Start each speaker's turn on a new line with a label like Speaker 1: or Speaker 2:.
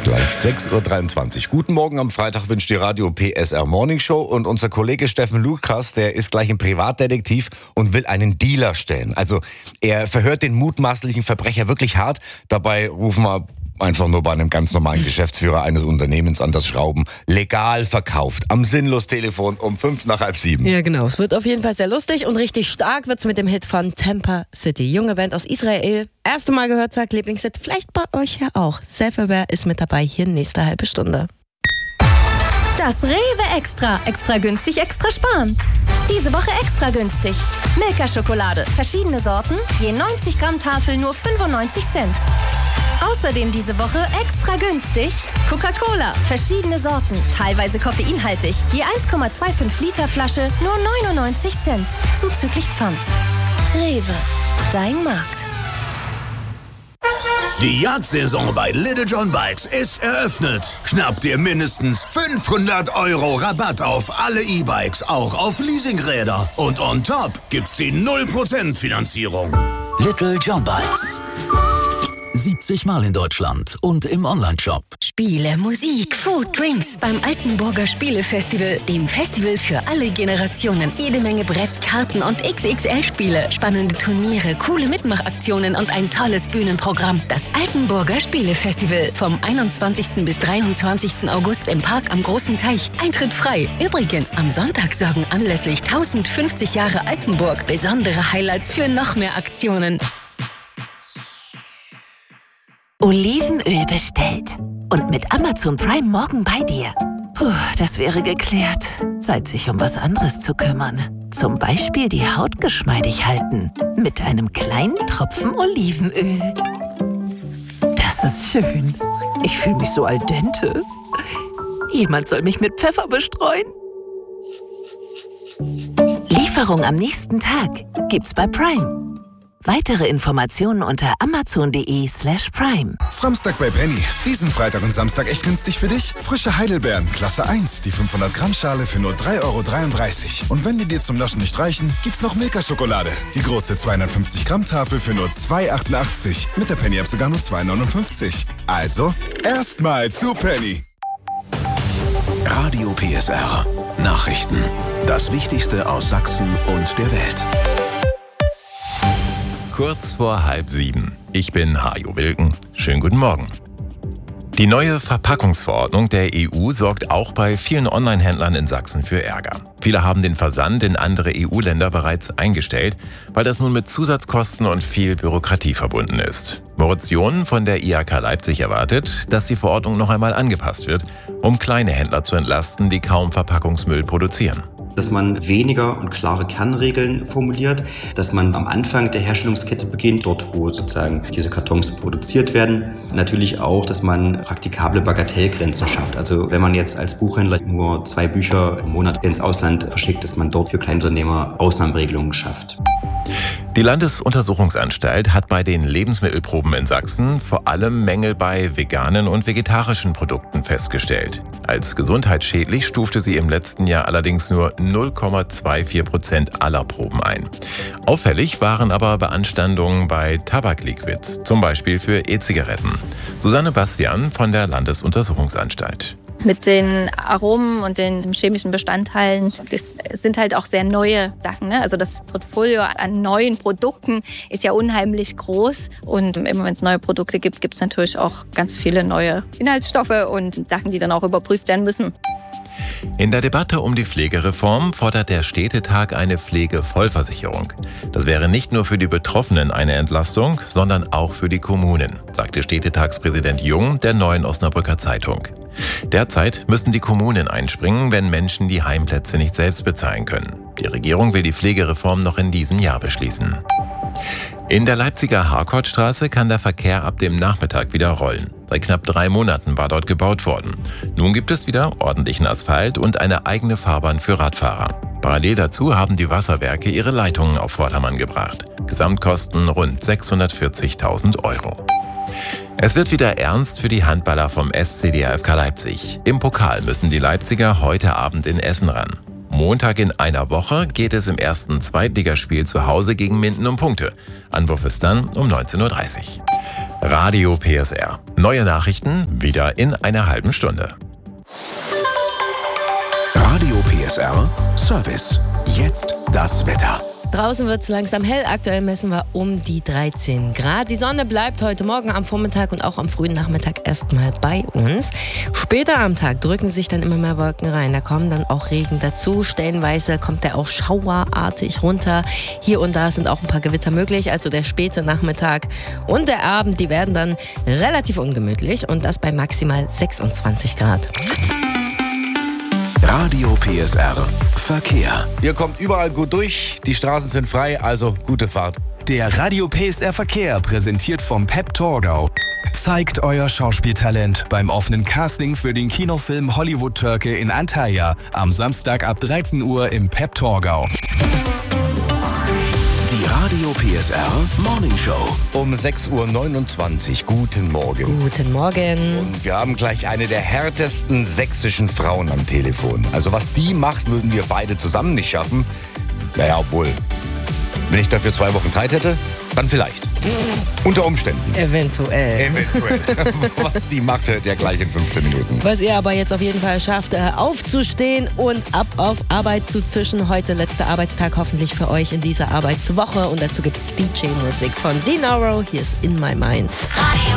Speaker 1: Gleich 6.23 Uhr. Guten Morgen am Freitag wünscht die Radio PSR Morning Show und unser Kollege Steffen Lukas, der ist gleich ein Privatdetektiv und will einen Dealer stellen. Also er verhört den mutmaßlichen Verbrecher wirklich hart. Dabei rufen wir einfach nur bei einem ganz normalen Geschäftsführer eines Unternehmens an, das Schrauben legal verkauft. Am Sinnlos-Telefon um 6:05.
Speaker 2: Ja, genau. Es wird auf jeden Fall sehr lustig und richtig stark wird's mit dem Hit von Temper City. Junge Band aus Israel. Erste Mal gehört, sagt Lieblingshit. Vielleicht bei euch ja auch. Self-Aware ist mit dabei. Hier nächste halbe Stunde.
Speaker 3: Das Rewe Extra. Extra günstig, extra sparen. Diese Woche extra günstig. Milka-Schokolade. Verschiedene Sorten. Je 90 Gramm Tafel nur 95 Cent. Außerdem diese Woche extra günstig Coca-Cola, verschiedene Sorten, teilweise koffeinhaltig, je 1,25 Liter Flasche nur 99 Cent, zuzüglich Pfand. Rewe, dein Markt.
Speaker 4: Die Jagdsaison bei Little John Bikes ist eröffnet. Schnapp dir mindestens 500 € Rabatt auf alle E-Bikes, auch auf Leasingräder. Und on top gibt's die 0% Finanzierung.
Speaker 5: Little John Bikes. 70 Mal in Deutschland und im Onlineshop.
Speaker 6: Spiele, Musik, Food, Drinks beim Altenburger Spielefestival, dem Festival für alle Generationen. Jede Menge Brett, Karten und XXL-Spiele, spannende Turniere, coole Mitmachaktionen und ein tolles Bühnenprogramm. Das Altenburger Spielefestival vom 21. bis 23. August im Park am Großen Teich. Eintritt frei. Übrigens, am Sonntag sorgen anlässlich 1050 Jahre Altenburg besondere Highlights für noch mehr Aktionen.
Speaker 7: Olivenöl bestellt. Und mit Amazon Prime morgen bei dir. Puh, das wäre geklärt. Zeit, sich um was anderes zu kümmern. Zum Beispiel die Haut geschmeidig halten. Mit einem kleinen Tropfen Olivenöl. Das ist schön. Ich fühle mich so al dente. Jemand soll mich mit Pfeffer bestreuen. Lieferung am nächsten Tag. Gibt's bei Prime. Weitere Informationen unter amazon.de/prime.
Speaker 8: Samstag bei Penny. Diesen Freitag und Samstag echt günstig für dich? Frische Heidelbeeren, Klasse 1, die 500 Gramm Schale für nur 3,33 €. Und wenn die dir zum Naschen nicht reichen, gibt's noch Milka-Schokolade. Die große 250 Gramm Tafel für nur 2,88 €. Mit der Penny-App sogar nur 2,59 €. Also, erstmal zu Penny.
Speaker 4: Radio PSR. Nachrichten. Das Wichtigste aus Sachsen und der Welt.
Speaker 9: Kurz vor 6:30. Ich bin Hajo Wilken. Schönen guten Morgen. Die neue Verpackungsverordnung der EU sorgt auch bei vielen Online-Händlern in Sachsen für Ärger. Viele haben den Versand in andere EU-Länder bereits eingestellt, weil das nun mit Zusatzkosten und viel Bürokratie verbunden ist. Moritz John von der IHK Leipzig erwartet, dass die Verordnung noch einmal angepasst wird, um kleine Händler zu entlasten, die kaum Verpackungsmüll produzieren.
Speaker 10: Dass man weniger und klare Kernregeln formuliert, dass man am Anfang der Herstellungskette beginnt, dort wo sozusagen diese Kartons produziert werden. Natürlich auch, dass man praktikable Bagatellgrenzen schafft. Also wenn man jetzt als Buchhändler nur 2 Bücher im Monat ins Ausland verschickt, dass man dort für Kleinunternehmer Ausnahmeregelungen schafft.
Speaker 9: Die Landesuntersuchungsanstalt hat bei den Lebensmittelproben in Sachsen vor allem Mängel bei veganen und vegetarischen Produkten festgestellt. Als gesundheitsschädlich stufte sie im letzten Jahr allerdings nur 0,24% aller Proben ein. Auffällig waren aber Beanstandungen bei Tabakliquids, zum Beispiel für E-Zigaretten. Susanne Bastian von der Landesuntersuchungsanstalt.
Speaker 11: Mit den Aromen und den chemischen Bestandteilen, das sind halt auch sehr neue Sachen, ne? Also das Portfolio an neuen Produkten ist ja unheimlich groß. Und immer wenn es neue Produkte gibt, gibt es natürlich auch ganz viele neue Inhaltsstoffe und Sachen, die dann auch überprüft werden müssen.
Speaker 9: In der Debatte um die Pflegereform fordert der Städtetag eine Pflegevollversicherung. Das wäre nicht nur für die Betroffenen eine Entlastung, sondern auch für die Kommunen, sagte Städtetagspräsident Jung der Neuen Osnabrücker Zeitung. Derzeit müssen die Kommunen einspringen, wenn Menschen die Heimplätze nicht selbst bezahlen können. Die Regierung will die Pflegereform noch in diesem Jahr beschließen. In der Leipziger Harkortstraße kann der Verkehr ab dem Nachmittag wieder rollen. Seit knapp 3 Monaten war dort gebaut worden. Nun gibt es wieder ordentlichen Asphalt und eine eigene Fahrbahn für Radfahrer. Parallel dazu haben die Wasserwerke ihre Leitungen auf Vordermann gebracht. Gesamtkosten rund 640.000 €. Es wird wieder ernst für die Handballer vom SC Leipzig. Im Pokal müssen die Leipziger heute Abend in Essen ran. Montag in einer Woche geht es im ersten Zweitligaspiel zu Hause gegen Minden um Punkte. Anwurf ist dann um 19:30 Uhr. Radio PSR. Neue Nachrichten wieder in einer halben Stunde.
Speaker 4: Radio PSR Service. Jetzt das Wetter.
Speaker 2: Draußen wird es langsam hell. Aktuell messen wir um die 13 Grad. Die Sonne bleibt heute Morgen am Vormittag und auch am frühen Nachmittag erstmal bei uns. Später am Tag drücken sich dann immer mehr Wolken rein. Da kommen dann auch Regen dazu. Stellenweise kommt der auch schauerartig runter. Hier und da sind auch ein paar Gewitter möglich. Also der späte Nachmittag und der Abend, die werden dann relativ ungemütlich. Und das bei maximal 26 Grad.
Speaker 4: Radio PSR Verkehr.
Speaker 1: Ihr kommt überall gut durch, die Straßen sind frei, also gute Fahrt.
Speaker 12: Der Radio PSR Verkehr, präsentiert vom Pep Torgau. Zeigt euer Schauspieltalent beim offenen Casting für den Kinofilm Hollywood Türke in Antalya am Samstag ab 13 Uhr im Pep Torgau.
Speaker 4: Die Radio PSR Morning Show.
Speaker 1: Um 6.29 Uhr. Guten Morgen.
Speaker 2: Guten Morgen.
Speaker 1: Und wir haben gleich eine der härtesten sächsischen Frauen am Telefon. Also was die macht, würden wir beide zusammen nicht schaffen. Naja, obwohl, wenn ich dafür 2 Wochen Zeit hätte, dann vielleicht. Unter Umständen.
Speaker 2: Eventuell.
Speaker 1: Was die macht, hört ihr gleich in 15 Minuten.
Speaker 2: Was ihr aber jetzt auf jeden Fall schafft, aufzustehen und ab auf Arbeit zu zischen. Heute letzter Arbeitstag hoffentlich für euch in dieser Arbeitswoche. Und dazu gibt es DJ-Musik von Dinaro. Hier ist In My Mind.
Speaker 13: Radio